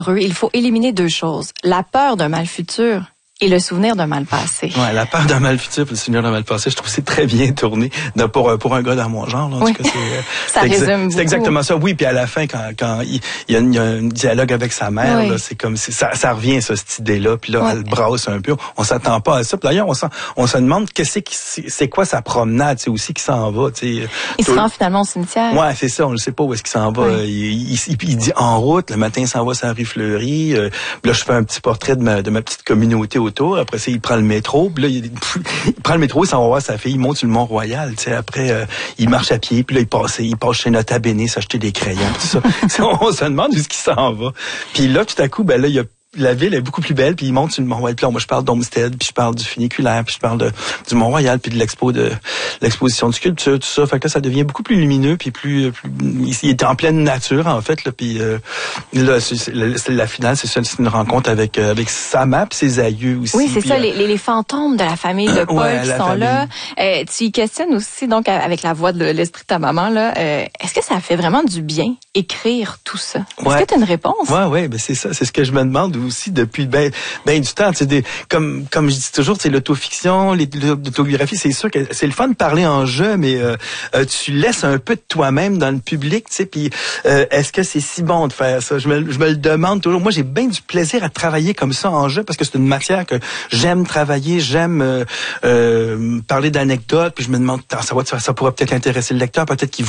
il faut éliminer 2 choses. La peur d'un mal futur et le souvenir d'un mal passé. Ouais, la peur d'un mal futur et le souvenir d'un mal passé, je trouve que c'est très bien tourné pour un gars dans mon genre. Là, en tout cas, ça résume beaucoup. C'est exactement ça. Oui, puis à la fin, quand il y a un dialogue avec sa mère, là, c'est comme ça revient cette idée-là. Puis là, elle brasse un peu. On s'attend pas à ça. Puis d'ailleurs, on se demande c'est quoi sa promenade, c'est aussi qui s'en va. Il se rend finalement au cimetière. Ouais, c'est ça. On ne sait pas où est-ce qu'il s'en va. Il dit en route. Le matin, il s'en va sur la rue Fleury. Là, je fais un petit portrait de ma petite communauté autour. Après ça, il prend le métro. Puis là, il prend le métro, il s'en va voir sa fille. Il monte sur le Mont-Royal. Après, il marche à pied. Puis là, il passe chez Nota Bene s'acheter des crayons. Tout ça. On se demande où est-ce qu'il s'en va. Puis là, tout à coup, là, la ville est beaucoup plus belle, puis il monte sur le Mont-Royal. Puis là, moi, je parle d'Olmsted, puis je parle du funiculaire, puis je parle du Mont-Royal, puis de l'exposition de sculpture, tout ça. Fait que là, ça devient beaucoup plus lumineux, puis plus il est en pleine nature, en fait, là. Puis là, la finale, c'est une rencontre avec sa mère, puis ses aïeux aussi. Oui, c'est puis, ça, les fantômes de la famille de Paul qui sont là. Tu y questionnes aussi, donc, avec la voix de l'esprit de ta maman, là. Est-ce que ça fait vraiment du bien, écrire tout ça? Est-ce que tu as une réponse? Ouais, ben c'est ça. C'est ce que je me demande aussi depuis ben du temps. Comme je dis toujours, c'est l'autofiction, l'autobiographie, c'est sûr que c'est le fun de parler en jeu, mais tu laisses un peu de toi-même dans le public, tu sais. Puis est-ce que c'est si bon de faire ça? Je me le demande toujours. Moi, j'ai bien du plaisir à travailler comme ça en jeu parce que c'est une matière que j'aime travailler, j'aime parler d'anecdotes. Puis je me demande, ça pourrait peut-être intéresser le lecteur, peut-être qu'il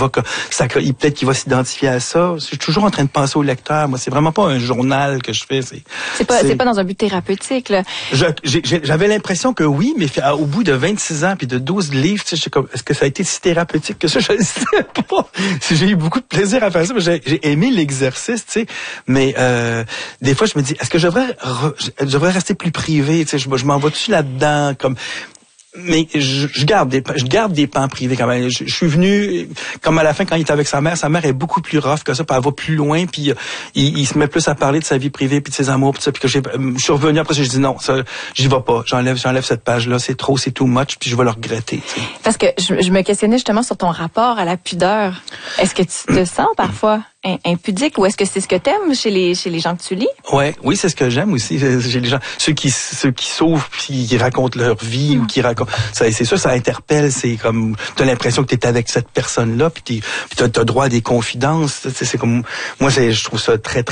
va s'identifier à ça. Je suis toujours en train de penser au lecteur. Moi, c'est vraiment pas un journal que je fais. C'est pas dans un but thérapeutique, là. J'avais l'impression que oui, mais au bout de 26 ans puis de 12 livres, tu sais, est-ce que ça a été si thérapeutique que ça? Je ne sais pas. J'ai eu beaucoup de plaisir à faire ça. J'ai aimé l'exercice, tu sais. Mais des fois, je me dis, est-ce que je devrais rester plus privé? Tu sais, je m'en vais-tu là-dedans? Mais je garde des pans privés quand même. Je suis venu, comme à la fin, quand il est avec sa mère est beaucoup plus rough que ça, puis elle va plus loin, puis il se met plus à parler de sa vie privée, puis de ses amours, puis ça, puis que je suis revenu après, je dis non, ça, j'y vais pas, j'enlève cette page-là, c'est trop, c'est too much, puis je vais le regretter. T'sais. Parce que je me questionnais justement sur ton rapport à la pudeur. Est-ce que tu te sens parfois impudique, ou est-ce que c'est ce que t'aimes chez les gens que tu lis? Oui, c'est ce que j'aime aussi chez les gens, ceux qui s'ouvrent puis qui racontent leur vie ou qui racontent ça, c'est sûr, ça interpelle, c'est comme t'as l'impression que t'es avec cette personne-là puis t'as droit à des confidences, c'est comme moi je trouve ça très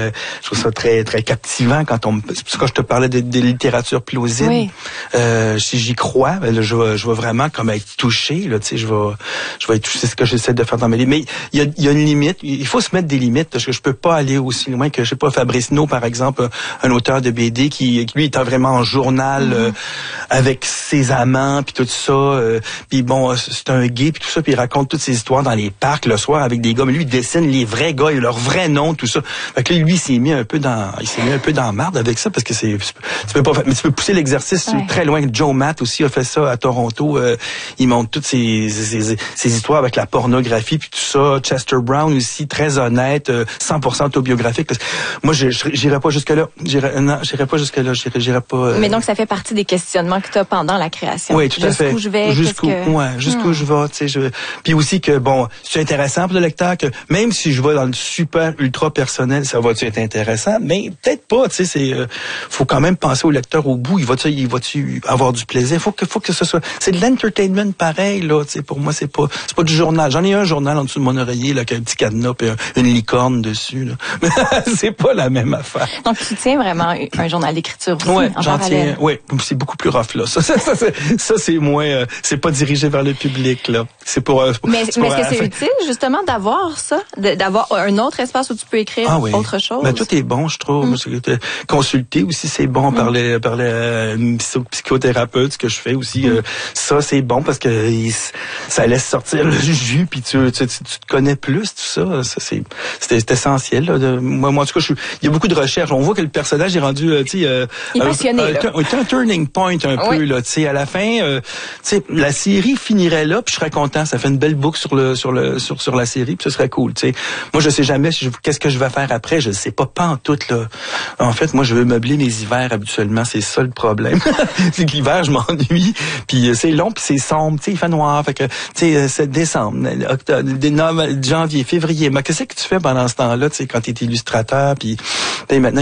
très captivant quand je te parlais de littérature plausible. Oui. Si j'y crois, je vais vraiment comme être touché là, tu sais, je vais être touché, c'est ce que j'essaie de faire dans mes livres, mais il y a une limite, il faut se mettre des limites, parce que je peux pas aller aussi loin que, je sais pas, Fabrice No, par exemple, un auteur de BD qui lui, est vraiment en journal avec ses amants, puis tout ça. Puis bon, c'est un gay, puis tout ça, puis il raconte toutes ses histoires dans les parcs le soir avec des gars. Mais lui, il dessine les vrais gars, leur vrai nom, tout ça. Fait que lui, il s'est mis un peu dans marde avec ça, parce que tu peux pas, mais tu peux pousser l'exercice très loin. Joe Matt aussi a fait ça à Toronto. Il montre toutes ces histoires avec la pornographie, puis tout ça. Chester Brown aussi, très honnête, 100% autobiographique. Parce que moi, j'irais pas jusque-là. J'irais pas jusque-là. J'irais pas. Mais donc, ça fait partie des questionnements que tu as pendant la création. Oui, tout à fait. Jusqu'où je vais, jusqu'où je vais, tu sais. Puis aussi que bon, c'est intéressant pour le lecteur que même si je vais dans le super ultra personnel, ça va-tu être intéressant? Mais peut-être pas. Tu sais, faut quand même penser au lecteur au bout. Il va-tu avoir du plaisir? Faut que ce soit. C'est de l'entertainment pareil là. Tu sais, pour moi, c'est pas du journal. J'en ai un journal en dessous de mon oreiller là, avec un petit cadenas et une licorne dessus. Là. C'est pas la même affaire. Donc tu tiens vraiment un journal d'écriture aussi, ouais, en parallèle. Oui, c'est beaucoup plus rough là. Ça c'est moins, c'est pas dirigé vers le public là. C'est pour. Mais est-ce que c'est utile justement d'avoir ça, d'avoir un autre espace où tu peux écrire autre chose? Ben tout est bon, je trouve. Consulter aussi c'est bon par une psychothérapeute, ce que je fais aussi. Ça c'est bon parce que ça laisse sortir le jus puis tu te connais plus tout ça. Ça c'est essentiel là. Moi en tout cas il y a beaucoup de recherches. On voit que le personnage est rendu il est passionné, un turning point un peu là. Tu sais à la fin, la série finirait là puis je serais content. Ça fait une belle boucle sur la série puis ce serait cool. Tu sais moi je sais jamais qu'est-ce que je vais faire après. Je sais pas en tout là. En fait moi je veux meubler mes hivers habituellement. C'est ça le problème. C'est que l'hiver je m'ennuie puis c'est long puis c'est sombre. Tu sais il fait noir. Fait que tu sais c'est décembre, octobre, janvier, février. Mais qu'est-ce que tu fais pendant ce temps-là, tu sais, quand tu es illustrateur, puis maintenant